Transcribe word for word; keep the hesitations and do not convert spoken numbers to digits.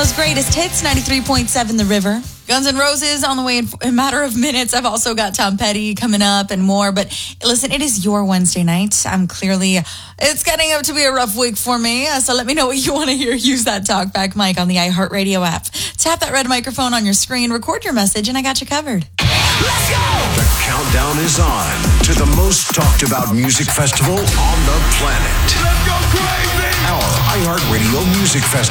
Toronto's greatest hits, ninety-three point seven The River. Guns N' Roses on the way in a matter of minutes. I've also got Tom Petty coming up and more. But listen, it is your Wednesday night. I'm clearly, it's getting up to be a rough week for me. Uh, so let me know what you want to hear. Use that talkback mic on the iHeartRadio app. Tap that red microphone on your screen, record your message, and I got you covered. Let's go! The countdown is on to the most talked about music festival on the planet. Let's go crazy! Our iHeartRadio Music Festival.